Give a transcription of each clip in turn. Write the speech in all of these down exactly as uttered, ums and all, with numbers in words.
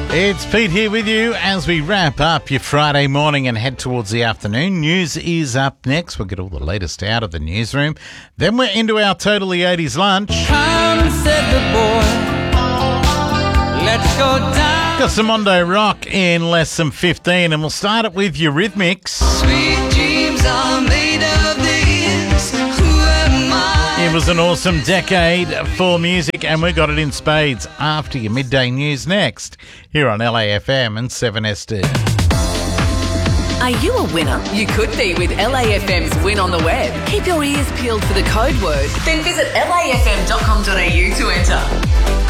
It's Pete here with you as we wrap up your Friday morning and head towards the afternoon. News is up next. We'll get all the latest out of the newsroom. Then we're into our Totally eighties lunch. Come, said the boy, let's go down. Got some Mondo Rock in less than fifteen, and we'll start it with Eurythmics. Sweet dreams are made of this. Who am I? It was an awesome decade for music, and we got it in spades after your midday news next, here on L A F M and seven S D. Are you a winner? You could be with L A F M's Win on the Web. Keep your ears peeled for the code word. Then visit L A F M dot com dot A U to enter.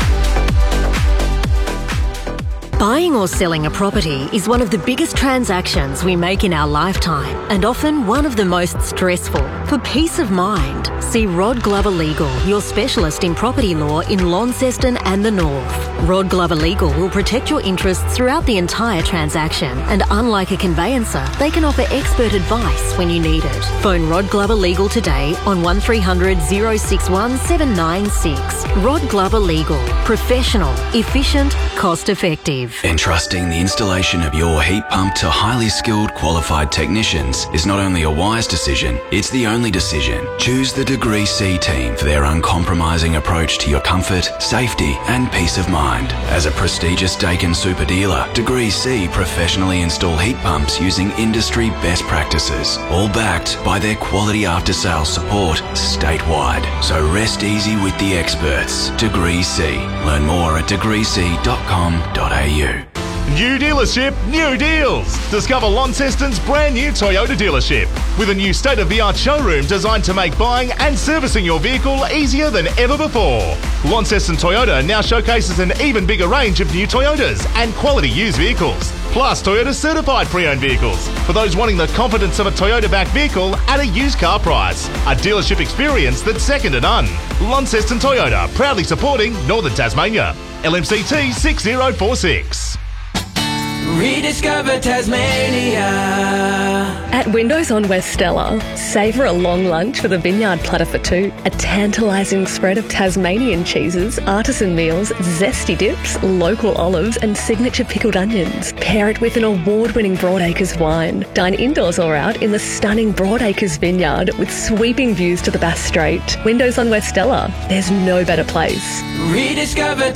Buying or selling a property is one of the biggest transactions we make in our lifetime, and often one of the most stressful. For peace of mind, see Rod Glover Legal, your specialist in property law in Launceston and the North. Rod Glover Legal will protect your interests throughout the entire transaction, and unlike a conveyancer, they can offer expert advice when you need it. Phone Rod Glover Legal today on one three hundred, oh six one, seven nine six. Rod Glover Legal. Professional, efficient, cost effective. Entrusting the installation of your heat pump to highly skilled, qualified technicians is not only a wise decision, it's the only decision. Choose the Degree C team for their uncompromising approach to your comfort, safety and peace of mind. As a prestigious Dakin super dealer, Degree C professionally install heat pumps using industry best practices, all backed by their quality after-sales support statewide. So rest easy with the experts. Degree C. Learn more at degree c dot com dot a u. New dealership, new deals. Discover Launceston's brand new Toyota dealership with a new state-of-the-art showroom designed to make buying and servicing your vehicle easier than ever before. Launceston Toyota now showcases an even bigger range of new Toyotas and quality used vehicles, plus Toyota certified pre-owned vehicles for those wanting the confidence of a Toyota-backed vehicle at a used car price. A dealership experience that's second to none. Launceston Toyota, proudly supporting Northern Tasmania. L M C T six zero four six. Rediscover Tasmania. At Windows on West Stella, savour a long lunch with a vineyard platter for two, a tantalising spread of Tasmanian cheeses, artisan meals, zesty dips, local olives and signature pickled onions. Pair it with an award-winning Broadacres wine. Dine indoors or out in the stunning Broadacres vineyard with sweeping views to the Bass Strait. Windows on West Stella, there's no better place. Rediscover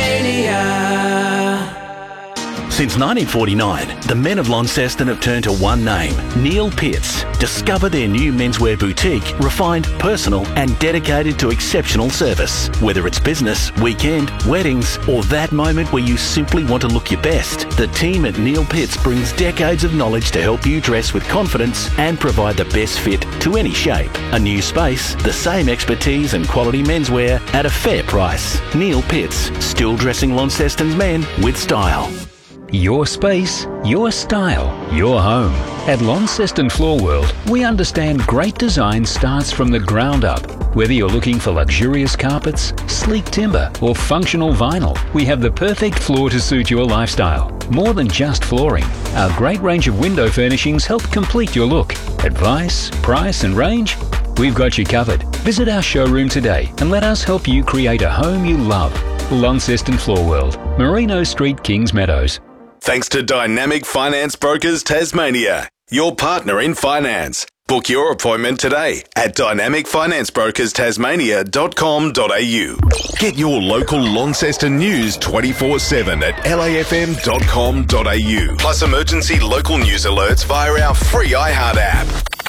Tasmania. Since nineteen forty-nine, the men of Launceston have turned to one name, Neil Pitts. Discover their new menswear boutique, refined, personal and dedicated to exceptional service. Whether it's business, weekend, weddings or that moment where you simply want to look your best, the team at Neil Pitts brings decades of knowledge to help you dress with confidence and provide the best fit to any shape. A new space, the same expertise and quality menswear at a fair price. Neil Pitts, still dressing Launceston's men with style. Your space, your style, your home. At Launceston Floor World, we understand great design starts from the ground up. Whether you're looking for luxurious carpets, sleek timber, or functional vinyl, we have the perfect floor to suit your lifestyle. More than just flooring, our great range of window furnishings help complete your look. Advice, price, and range? We've got you covered. Visit our showroom today and let us help you create a home you love. Launceston Floor World, Merino Street, Kings Meadows. Thanks to Dynamic Finance Brokers Tasmania, your partner in finance. Book your appointment today at dynamic finance brokers tasmania dot com dot a u. Get your local Launceston news twenty-four seven at L A F M dot com dot a u. Plus emergency local news alerts via our free iHeart app.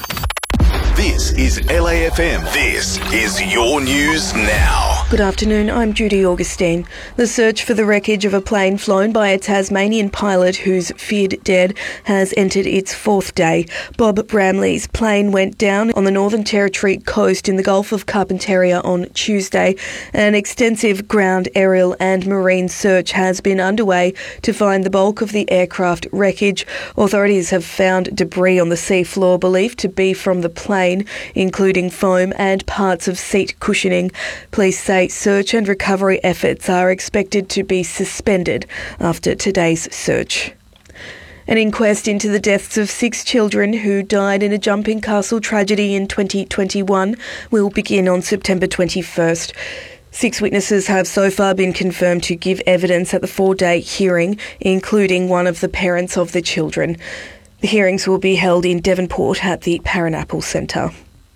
This is L A F M. This is your news now. Good afternoon, I'm Judy Augustine. The search for the wreckage of a plane flown by a Tasmanian pilot who's feared dead has entered its fourth day. Bob Bramley's plane went down on the Northern Territory coast in the Gulf of Carpentaria on Tuesday. An extensive ground, aerial and marine search has been underway to find the bulk of the aircraft wreckage. Authorities have found debris on the seafloor believed to be from the plane, including foam and parts of seat cushioning. Police say search and recovery efforts are expected to be suspended after today's search. An inquest into the deaths of six children who died in a Jumping Castle tragedy in twenty twenty-one will begin on September twenty-first. Six witnesses have so far been confirmed to give evidence at the four-day hearing, including one of the parents of the children. The hearings will be held in Devonport at the Paranapple Centre.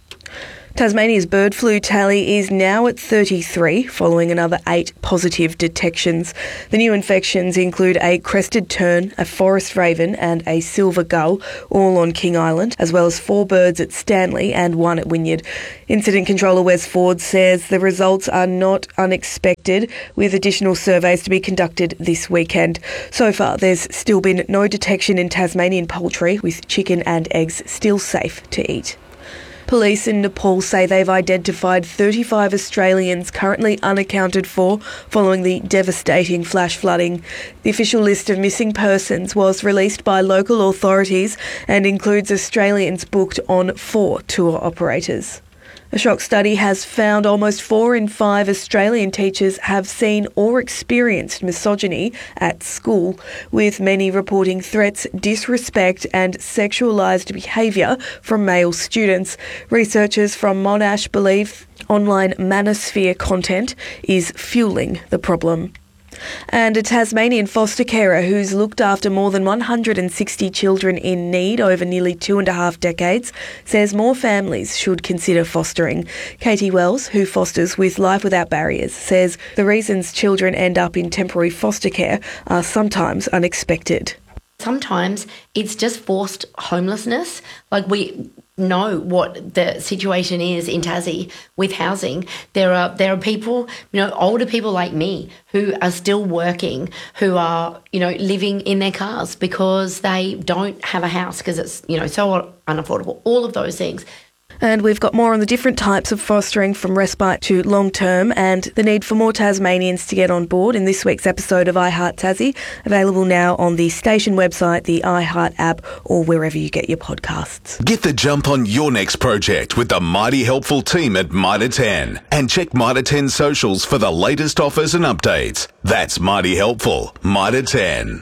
Tasmania's bird flu tally is now at thirty-three, following another eight positive detections. The new infections include a crested tern, a forest raven and a silver gull, all on King Island, as well as four birds at Stanley and one at Wynyard. Incident Controller Wes Ford says the results are not unexpected, with additional surveys to be conducted this weekend. So far, there's still been no detection in Tasmanian poultry, with chicken and eggs still safe to eat. Police in Nepal say they've identified thirty-five Australians currently unaccounted for following the devastating flash flooding. The official list of missing persons was released by local authorities and includes Australians booked on four tour operators. A shock study has found almost four in five Australian teachers have seen or experienced misogyny at school, with many reporting threats, disrespect and sexualised behaviour from male students. Researchers from Monash believe online manosphere content is fueling the problem. And a Tasmanian foster carer who's looked after more than one hundred sixty children in need over nearly two and a half decades says more families should consider fostering. Katie Wells, who fosters with Life Without Barriers, says the reasons children end up in temporary foster care are sometimes unexpected. Sometimes it's just forced homelessness. Like we know what the situation is in Tassie with housing. There are there are people, you know, older people like me who are still working, who are, you know, living in their cars because they don't have a house because it's, you know, so unaffordable. All of those things. And we've got more on the different types of fostering, from respite to long-term, and the need for more Tasmanians to get on board in this week's episode of iHeart Tassie, available now on the station website, the iHeart app, or wherever you get your podcasts. Get the jump on your next project with the mighty helpful team at Mitre ten. And check Mitre ten socials for the latest offers and updates. That's mighty helpful. Mitre ten.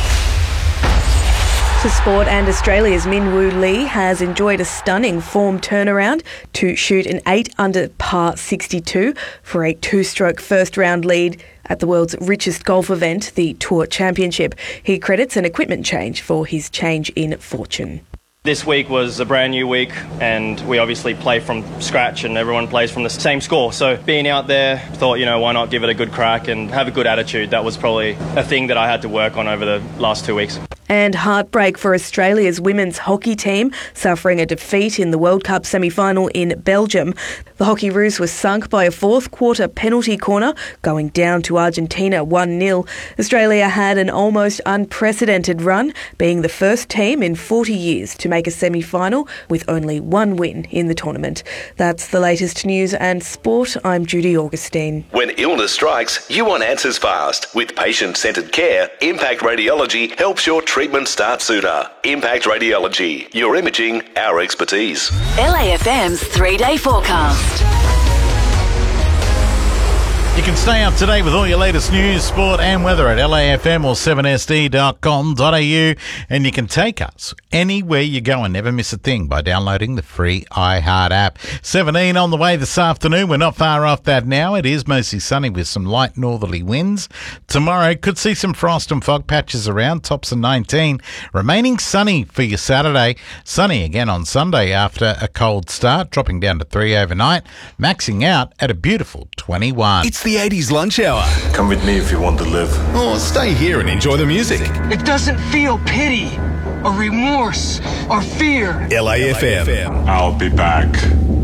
To sport, and Australia's Min Woo Lee has enjoyed a stunning form turnaround to shoot an eight under par sixty-two for a two-stroke first-round lead at the world's richest golf event, the Tour Championship. He credits an equipment change for his change in fortune. This week was a brand new week, and we obviously play from scratch and everyone plays from the same score. So being out there, thought, you know, why not give it a good crack and have a good attitude. That was probably a thing that I had to work on over the last two weeks. And heartbreak for Australia's women's hockey team, suffering a defeat in the World Cup semi-final in Belgium. The Hockeyroos was sunk by a fourth-quarter penalty corner, going down to Argentina one nil. Australia had an almost unprecedented run, being the first team in forty years to make a semi-final with only one win in the tournament. That's the latest news and sport. I'm Judy Augustine. When illness strikes, you want answers fast. With patient-centred care, Impact Radiology helps your treatment start sooner. Impact Radiology, your imaging, our expertise. L A F M's three-day forecast. You can stay up to date with all your latest news, sport and weather at L A F M or seven S D dot com dot A U, and you can take us anywhere you go and never miss a thing by downloading the free iHeart app. seventeen on the way this afternoon. We're not far off that now. It is mostly sunny with some light northerly winds. Tomorrow could see some frost and fog patches around, tops of nineteen. Remaining sunny for your Saturday. Sunny again on Sunday after a cold start, dropping down to three overnight, maxing out at a beautiful twenty-one. It's the eighties lunch hour. Come with me if you want to live. Or stay here and enjoy the music. It doesn't feel pity or remorse or fear. L A F M. I'll be back.